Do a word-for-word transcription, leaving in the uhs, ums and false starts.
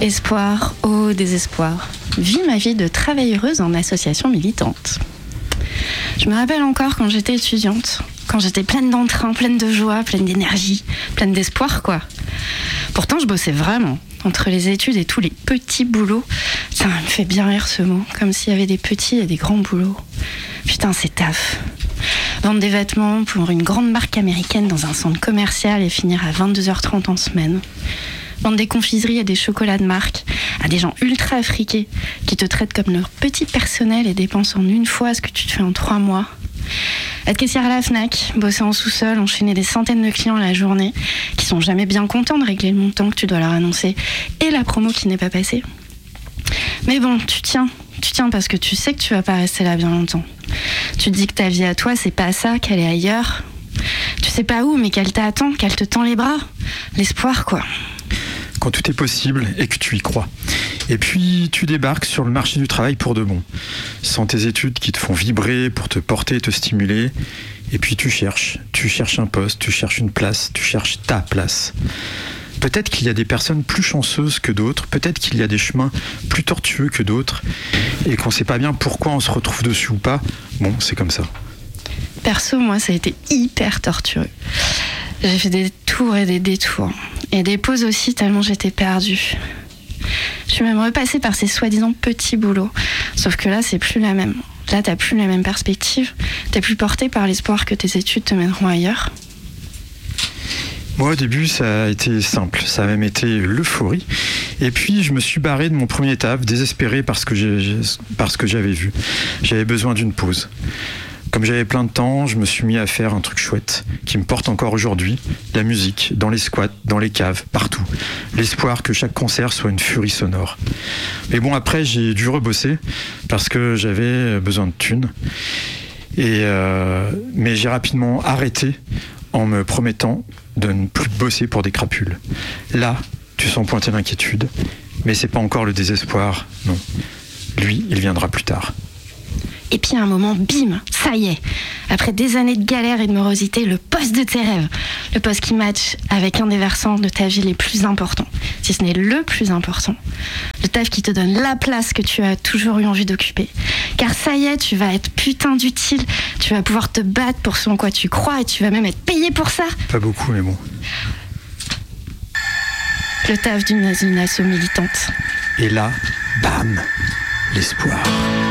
Espoir, oh désespoir. Vis ma vie de travailleuse en association militante. Je me rappelle encore quand j'étais étudiante, quand j'étais pleine d'entrain, pleine de joie, pleine d'énergie, pleine d'espoir, quoi. Pourtant, je bossais vraiment. Entre les études et tous les petits boulots. Ça me fait bien rire ce mot, comme s'il y avait des petits et des grands boulots. Putain, c'est taf. Vendre des vêtements pour une grande marque américaine dans un centre commercial et finir à vingt-deux heures trente en semaine. Vendre des confiseries et des chocolats de marque à des gens ultra afriqués qui te traitent comme leur petit personnel et dépensent en une fois ce que tu te fais en trois mois. Être caissière à la Fnac, bosser en sous-sol, enchaîner des centaines de clients la journée qui sont jamais bien contents de régler le montant que tu dois leur annoncer et la promo qui n'est pas passée. Mais bon, tu tiens, tu tiens parce que tu sais que tu vas pas rester là bien longtemps. Tu te dis que ta vie à toi, c'est pas ça, qu'elle est ailleurs. Tu sais pas où, mais qu'elle t'attend, qu'elle te tend les bras. L'espoir, quoi. Quand tout est possible et que tu y crois. Et puis tu débarques sur le marché du travail pour de bon, sans tes études qui te font vibrer pour te porter et te stimuler. Et puis tu cherches, tu cherches un poste, tu cherches une place, tu cherches ta place. Peut-être qu'il y a des personnes plus chanceuses que d'autres, peut-être qu'il y a des chemins plus tortueux que d'autres, et qu'on sait pas bien pourquoi on se retrouve dessus ou pas. Bon, c'est comme ça. Perso, moi, ça a été hyper tortureux. J'ai fait des tours et des détours. Et des pauses aussi, tellement j'étais perdue. Je suis même repassée par ces soi-disant petits boulots. Sauf que là, c'est plus la même. Là, t'as plus la même perspective. T'es plus portée par l'espoir que tes études te mèneront ailleurs. Moi, au début, ça a été simple. Ça a même été l'euphorie. Et puis, je me suis barré de mon premier taf, désespéré parce que, j'ai, parce que j'avais vu. J'avais besoin d'une pause. Comme j'avais plein de temps, je me suis mis à faire un truc chouette, qui me porte encore aujourd'hui, la musique, dans les squats, dans les caves, partout. L'espoir que chaque concert soit une furie sonore. Mais bon, après, j'ai dû rebosser, parce que j'avais besoin de thunes. Et euh, mais j'ai rapidement arrêté, en me promettant de ne plus bosser pour des crapules. Là, tu sens pointer l'inquiétude, mais c'est pas encore le désespoir, non. Lui, il viendra plus tard. Et puis à un moment, bim, ça y est. Après des années de galère et de morosité, le poste de tes rêves. Le poste qui match avec un des versants de ta vie les plus importants. Si ce n'est le plus important. Le taf qui te donne la place que tu as toujours eu envie d'occuper. Car ça y est, tu vas être putain d'utile. Tu vas pouvoir te battre pour ce en quoi tu crois et tu vas même être payé pour ça. Pas beaucoup, mais bon. Le taf d'une, d'une asso militante. Et là, bam, l'espoir.